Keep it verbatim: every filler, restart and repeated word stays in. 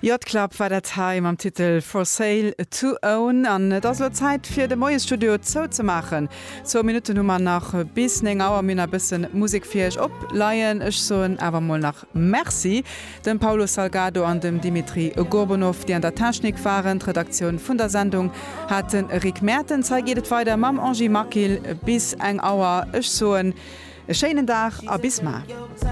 Yacht Club war der Time am Titel For Sale to Own an das war Zeit für de neue Studio zo zu machen. Zur Minute Nummer nach bis Auer Min bisssen Musikfirch opleiien ech so aber mal nach Merci dem Paulo Salgado an dem Dimitri Gorbonow, die an der Technik waren. Redaktion vun der Sendung hatten Rick Merten zeiget weiter Mam Angie Makil bis eng Auer ech so en schönen Tag a bis mal.